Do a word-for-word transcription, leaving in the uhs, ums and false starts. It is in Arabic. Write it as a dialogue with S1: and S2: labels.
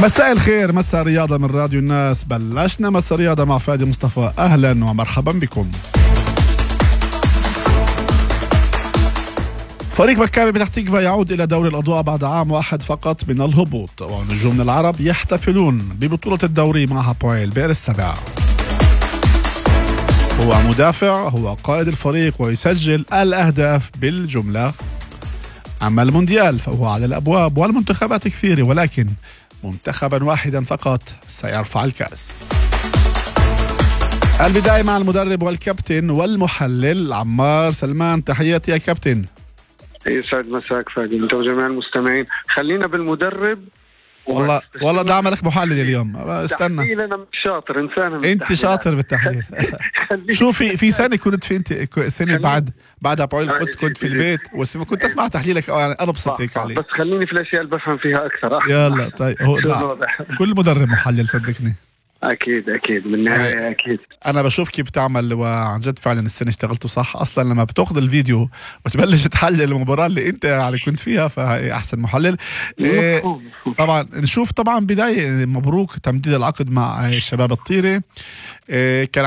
S1: مساء الخير، مساء رياضة من راديو الناس. بلشنا مساء رياضة مع فادي مصطفى. أهلا ومرحبا بكم. فريق مكابي بتح تكفى يعود إلى دوري الأضواء بعد عام واحد فقط من الهبوط، ونجومنا العرب يحتفلون ببطولة الدوري مع هابويل بئر السبع. هو مدافع، هو قائد الفريق ويسجل الأهداف بالجملة. أما المونديال فهو على الأبواب والمنتخبات كثيرة، ولكن منتخبا واحدا فقط سيرفع الكأس. البداية مع المدرب والكابتن والمحلل عمار سلمان. تحياتي يا كابتن.
S2: يسعد مساك فادي انت وجميع المستمعين. خلينا بالمدرب.
S1: والله والله ده عملك محلل اليوم. استنى،
S2: تحليل انا مش شاطر انسان.
S1: انت شاطر بالتحليل. شو في في سنه كنت في انت سنه بعد بعد هابويل القدس كنت في البيت واسمع كنت اسمع تحليلك، يعني انا ببسط هيك عليه.
S2: بس خليني في الاشياء اللي بفهم فيها اكثر.
S1: يلا طيب. هو كل مدرب محلل صدقني.
S2: اكيد اكيد بالنهايه اكيد.
S1: انا بشوف كيف تعمل، وعن جد فعلا السنه اشتغلتوا صح. اصلا لما بتاخذ الفيديو وتبلش تحلل المباراه اللي انت يعني كنت فيها فهي احسن محلل. إيه طبعا نشوف طبعا بدايه مبروك تمديد العقد مع الشباب الطيري. إيه كان